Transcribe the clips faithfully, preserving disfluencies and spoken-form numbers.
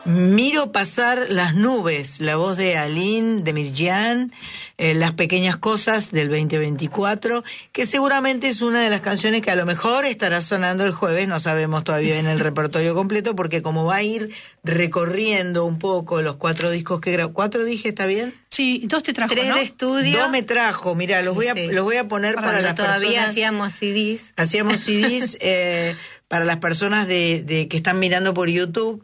Miro pasar las nubes, la voz de Aline, de Mirjan, eh, Las pequeñas cosas del veinte veinticuatro, que seguramente es una de las canciones que a lo mejor estará sonando el jueves, no sabemos todavía en el repertorio completo, porque como va a ir recorriendo un poco los cuatro discos que grabó. ¿Cuatro dije, está bien? Sí, dos te trajo, Tres ¿no? de estudio. Dos me trajo, mira, los voy a, Sí. los voy a poner para, Cuando las todavía personas. hacíamos C Ds. Hacíamos C Ds eh, para las personas de, de que están mirando por YouTube.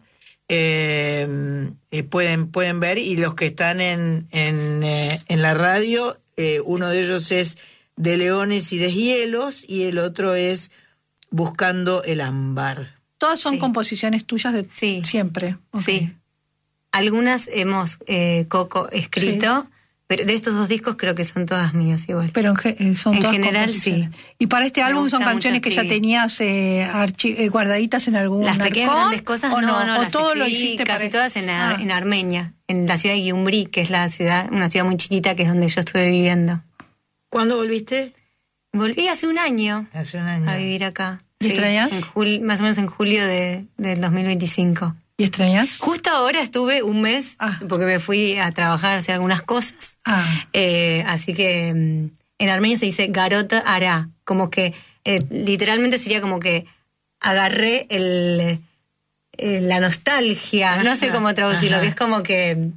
Eh, eh, pueden pueden ver, y los que están en en, eh, en la radio, eh, uno de ellos es De Leones y Deshielos y el otro es Buscando el ámbar. Todas son Sí. composiciones tuyas de Sí. siempre. Ok. Sí. Algunas hemos eh, Coco escrito, Sí. pero de estos dos discos creo que son todas mías igual. Pero en, ge- eh, son En todas general, composiciones. sí. Y para este Me álbum son gusta canciones mucho que ya escribir. tenías eh, archi- eh, guardaditas en algún Las pequeñas arcón, grandes cosas ¿o no, no, o las todo lo escribí hiciste casi para... todas en, Ar- Ah. en Armenia, en la ciudad de Gyumri, que es la ciudad, una ciudad muy chiquita que es donde yo estuve viviendo. ¿Cuándo volviste? Volví hace un año Hace un año. a vivir acá. ¿Y extrañas? En jul- más o menos en julio de, del dos mil veinticinco. ¿Y extrañas? Justo ahora estuve un mes, Ah. porque me fui a trabajar, a hacer algunas cosas. Ah, Eh, así que mm, en armenio se dice garota ara, como que eh, literalmente sería como que agarré el, eh, la nostalgia, no sé cómo traducirlo, Ajá. que es como que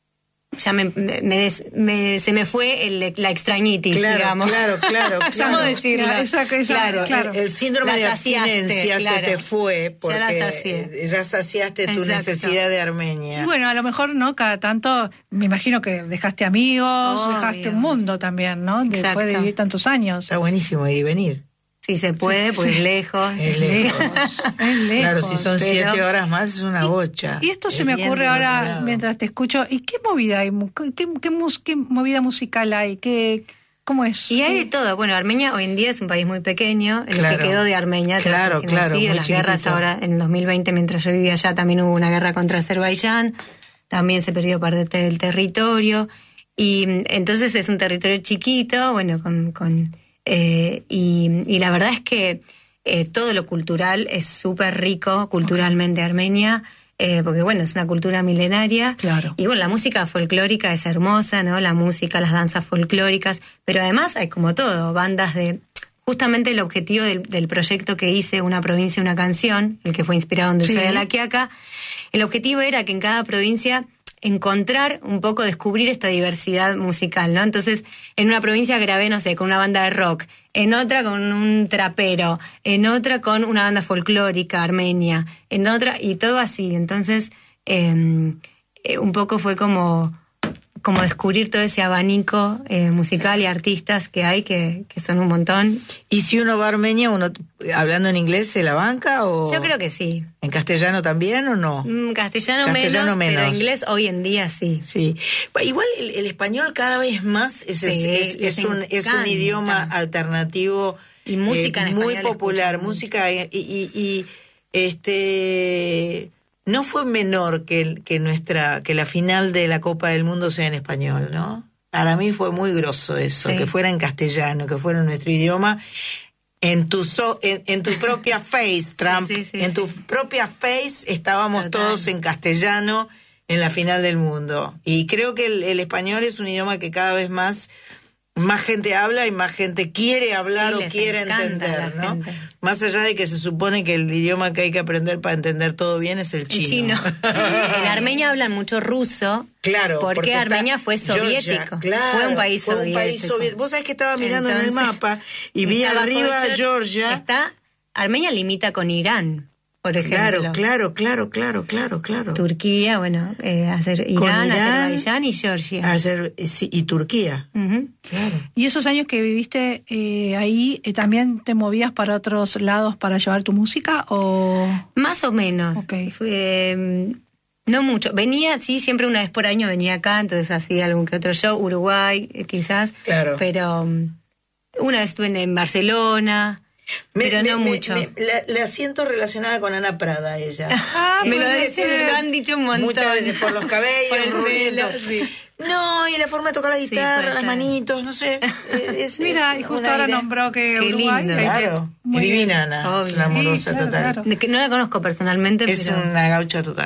ya me, me- me des- me- se me fue el- la extrañitis, Claro, digamos. claro, claro, ¿Cómo claro. decirlo? Esa- esa- claro, claro. El, el síndrome La de saciaste, abstinencia claro. se te fue porque Ya la sacié. ya saciaste tu Exacto. necesidad de Armenia. y bueno, a lo mejor, ¿no? Cada tanto, me imagino que dejaste amigos, Obvio. dejaste un mundo también, ¿no? Después de Exacto. vivir tantos años. Está buenísimo ir y venir. Si se puede, pues sí. lejos. Es lejos. Es lejos. Claro, si son pero- siete horas más es una bocha. Y esto se Es me bien ocurre ahora demasiado. mientras te escucho. ¿Y qué movida hay? ¿Qué, qué, mus- qué movida musical hay? ¿Qué, ¿Cómo es? Y hay de todo. Bueno, Armenia hoy en día es un país muy pequeño. El Claro. que quedó de Armenia tras Claro, el claro, genocidio, muy las guerras chiquitito. ahora en el dos mil veinte, mientras yo vivía allá, también hubo una guerra contra Azerbaiyán. También se perdió parte del territorio. Y mm, entonces es un territorio chiquito, bueno, con... con eh, y, y la verdad es que eh, todo lo cultural es súper rico, culturalmente Armenia. Eh, porque bueno, es una cultura milenaria. Claro. Y bueno, la música folclórica es hermosa, ¿no? La música, las danzas folclóricas, pero además hay como todo, bandas de... Justamente el objetivo del, del proyecto que hice, Una provincia, una canción, el que fue inspirado en Dulce Sí. de la Quiaca, el objetivo era que en cada provincia encontrar un poco, descubrir esta diversidad musical, ¿no? Entonces, en una provincia grabé, no sé, con una banda de rock, en otra con un trapero, en otra con una banda folclórica armenia, en otra, y todo así. Entonces, eh, eh, un poco fue como, como descubrir todo ese abanico eh, musical y artistas que hay, que, que son un montón. ¿Y si uno va a Armenia, uno hablando en inglés se la banca o Yo creo que sí. en castellano también o no? Mm, Castellano, Castellano menos, pero menos. inglés hoy en día sí. Sí. Igual el, el español cada vez más es, es, Sí, es, les es un, es un encanta. idioma alternativo Y música en muy español popular, escuchan música y, y, y, este no fue menor que el- que nuestra que la final de la Copa del Mundo sea en español, ¿no? Para mí fue muy grosso eso, Sí. que fuera en castellano, que fuera en nuestro idioma. En tu so, en, en tu propia face, Trump, Sí, sí, sí, en sí. tu propia face estábamos Total. todos en castellano en la final del mundo. Y creo que el, el español es un idioma que cada vez más más gente habla y más gente quiere hablar Sí, o les quiere encanta entender, la ¿no? gente. Más allá de que se supone que el idioma que hay que aprender para entender todo bien es el El chino. chino. En Armenia hablan mucho ruso. Claro, porque, porque está Armenia fue Georgia, soviético. claro, fue un país fue un soviético. país soviético. Vos sabés que estaba mirando en el Entonces, mapa y vi está bajo arriba Georgia. Georgia. Está, Armenia limita con Irán, por ejemplo. Claro, claro, claro, claro, claro, claro. Turquía, bueno, eh, hacer Con Irán, Irán, Azerbaiyán y Georgia. Ayer, sí, y Turquía. Ujú. Claro. ¿Y esos años que viviste eh, ahí, eh, también te movías para otros lados para llevar tu música o...? Más o menos. Ok. Fue, mm, no mucho. Venía, sí, siempre una vez por año venía acá, entonces hacía algún que otro show, Uruguay, eh, quizás. Claro. Pero mm, una vez estuve en, en Barcelona, Me- pero me- no me- mucho. me- la, la siento relacionada con Ana Prada, ella. Ah, me lo Puede dicen, ser. me lo han dicho un montón. Muchas veces por los cabellos, Por el ruliendo. pelo, sí. No, y la forma de tocar la Sí, guitarra, puede las ser. manitos, no sé. Es, Mira, es y justo un ahora aire. nombró que Qué Uruguay... lindo. eh, Claro, muy divina bien. Ana, es Obvio. una amorosa Sí, claro, total. claro. De que no la conozco personalmente, Es pero una gaucha total.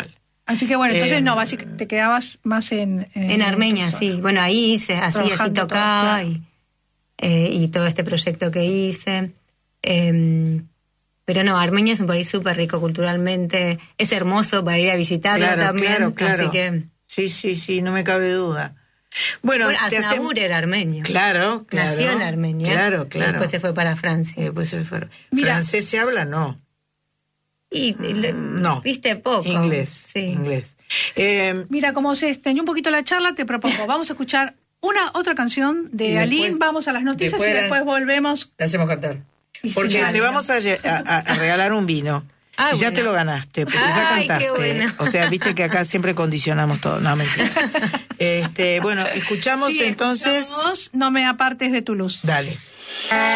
Así que bueno, entonces Eh, no, básicamente te quedabas más en... En, En Armenia, esa sí. zona. Bueno, ahí hice, así, así Trabajando todo, tocaba claro. y, eh, y todo este proyecto que hice. Eh, pero no, Armenia es un país súper rico culturalmente. Es hermoso para ir a visitarlo Claro, también. claro, claro. Así que... Sí, sí, sí, no me cabe duda. Bueno, Bueno, te Aznavour hacem- era armenio. Claro, claro. Nació en Armenia. Claro, Y claro. después se fue para Francia. Y después se fue. Mira. ¿Francés se habla? No. Y, y le- No. viste poco. Inglés. Sí. Inglés. Eh, Mira, como se extendió un poquito la charla, te propongo, vamos a escuchar una otra canción Y de después- Aline, vamos a las noticias después y la- después volvemos. le hacemos cantar. Y Porque sí, te dale, vamos a, lle- a- a regalar un vino. Ah, Y ya bueno. te lo ganaste, porque ya Ay, qué cantaste. bueno. O sea, viste que acá siempre condicionamos todo. No, mentira. Este, bueno, escuchamos Sí, entonces. escuchamos No me apartes de tu luz. Dale.